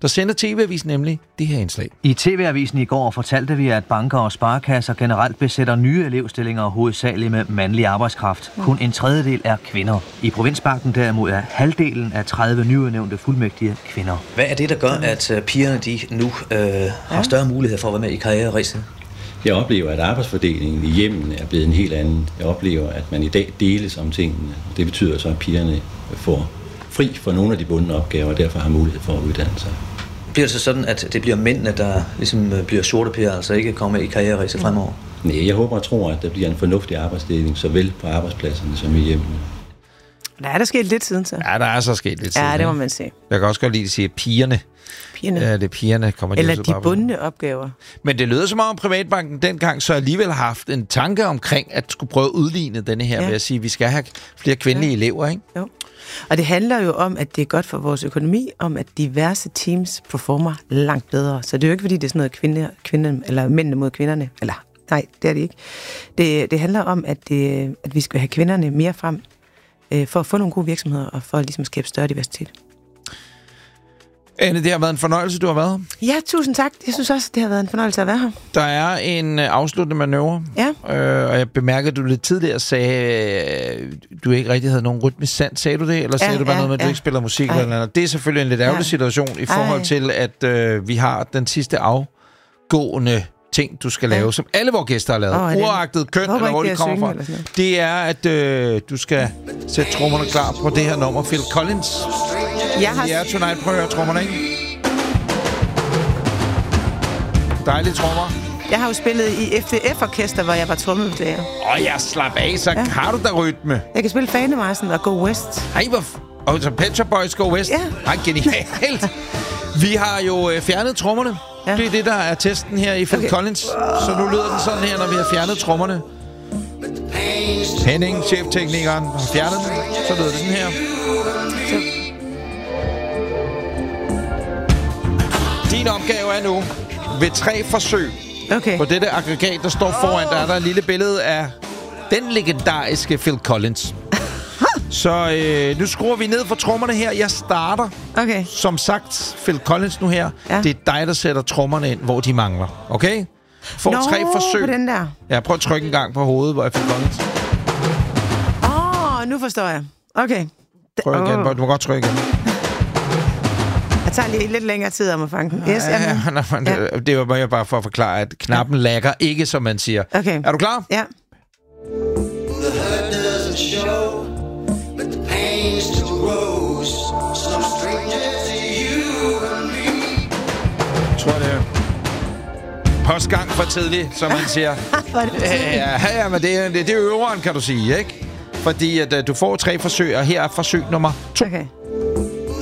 der sender TV-avisen nemlig det her indslag. I TV-avisen i går fortalte vi, at banker og sparekasser generelt besætter nye elevstillinger hovedsageligt med mandlig arbejdskraft. Kun en tredjedel er kvinder. I Provinsbanken derimod er halvdelen af 30 nyudnævnte fuldmægtige kvinder. Hvad er det, der gør, at pigerne de nu har større mulighed for at være med i karriereræset? Jeg oplever, at arbejdsfordelingen i hjemmen er blevet en helt anden. Jeg oplever, at man i dag deles om tingene. Det betyder så, at pigerne får fri for nogle af de bundne opgaver, og derfor har mulighed for at uddanne sig. Bliver det så sådan, at det bliver mændene, der ligesom bliver sorte pærer, altså ikke kommer i karriereræset fremover? Nej, jeg håber og tror, at der bliver en fornuftig arbejdsdeling, såvel på arbejdspladserne som i hjemmene. Der er der sket lidt siden, så. Ja, der er så sket lidt siden. Ja, det må man sige. Jeg kan også godt lide at sige, at pigerne. Ja, det pigerne kommer eller de bundne opgaver. Men det lyder som om, Privatbanken dengang så alligevel har haft en tanke omkring, at skulle prøve at udligne denne her ved at sige, at vi skal have flere kvindelige elever, ikke? Jo. Og det handler jo om, at det er godt for vores økonomi, om at diverse teams performer langt bedre. Så det er jo ikke, fordi det er sådan noget kvinde eller mændene mod kvinderne. Eller nej, det er det ikke. Det handler om, at vi skal have kvinderne mere frem for at få nogle gode virksomheder og for at ligesom skabe større diversitet. Anne, det har været en fornøjelse, du har været her. Ja, tusind tak. Jeg synes også, det har været en fornøjelse at være her. Der er en afsluttende manøvre. Ja. Og jeg bemærkede, at du lidt tidligere sagde, du ikke rigtig havde nogen rytmisk sans. Sagde du det? Eller sagde du bare noget med, at du ikke spiller musik? Eller noget? Det er selvfølgelig en lidt ærgerlig situation i forhold til, at vi har den sidste afgående ting, du skal lave, som alle vores gæster har lavet. Uagtet køn, eller hvor de kommer fra. Det er, at du skal sætte trommerne klar på det her nummer. Phil Collins. Ja, Tonight, prøv at høre trommerne, ikke? Dejlige trommer. Jeg har jo spillet i FDF-orkester, hvor jeg var trommeslager. Jeg slap af, så har du da rytme. Jeg kan spille Fanemarsen og Go West. Ej, og så Pet Shop Boys Go West. Ja. Ej, genialt. Vi har jo fjernet trommerne. Ja. Det er det, der er testen her i Phil Collins. Så nu lyder den sådan her, når vi har fjernet trommerne. Henning, chefteknikeren, har fjernet den. Så lyder det sådan her. Din opgave er nu, ved 3 forsøg på dette aggregat, der står foran, der er der et lille billede af den legendariske Phil Collins. Så nu skruer vi ned for trommerne her. Jeg starter. Som sagt, Phil Collins nu her. Ja. Det er dig, der sætter trommerne ind, hvor de mangler. Okay? Får 3 forsøg. På den der. Ja, prøv at trykke en gang på hovedet, hvor er Phil Collins. Nu forstår jeg. Okay. Prøv igen. Du må godt trykke igen. Jeg tager lige lidt længere tid om at fange den. Yes, det var bare for at forklare, at knappen lagger ikke, som man siger. Okay. Er du klar? Ja. Jeg tror, det er postgang for tidligt, som man siger. Ja, men det er øveren, kan du sige, ikke? Fordi at du får 3 forsøg, og her er forsøg nummer 2. Okay.